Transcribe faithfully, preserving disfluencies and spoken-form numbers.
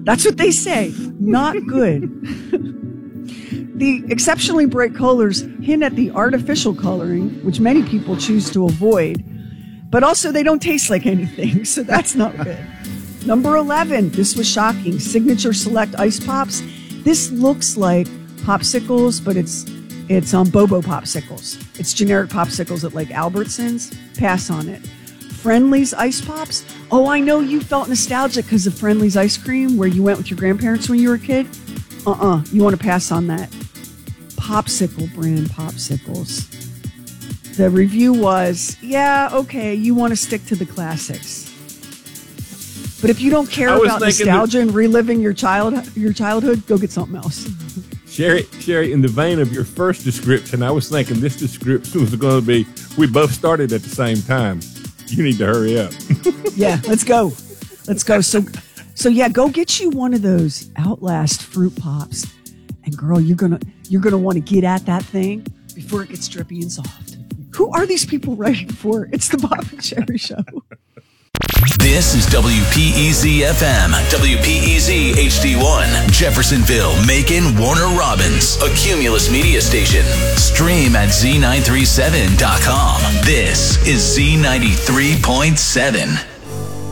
That's what they say. Not good. The exceptionally bright colors hint at the artificial coloring, which many people choose to avoid. But also, they don't taste like anything, so that's not good. Number eleven, this was shocking. Signature Select Ice Pops. This looks like popsicles, but it's it's um, Bobo popsicles. It's generic popsicles at like Albertsons. Pass on it. Friendly's Ice Pops. Oh, I know you felt nostalgic because of Friendly's ice cream where you went with your grandparents when you were a kid. Uh-uh. You want to pass on that. Popsicle brand popsicles. The review was, yeah, okay, you want to stick to the classics. But if you don't care about nostalgia and reliving your child your childhood, go get something else. Sherry, Sherry, in the vein of your first description, I was thinking this description was going to be, we both started at the same time. You need to hurry up. Yeah, let's go. Let's go. So, so yeah, go get you one of those Outlast fruit pops. And girl, you're going to you're gonna want to get at that thing before it gets drippy and soft. Who are these people writing for? It's the Bob and Sherry Show. This is W P E Z F M, W P E Z H D one, Jeffersonville, Macon, Warner Robins, a Cumulus media station. Stream at Z nine three seven dot com. This is Z ninety-three point seven.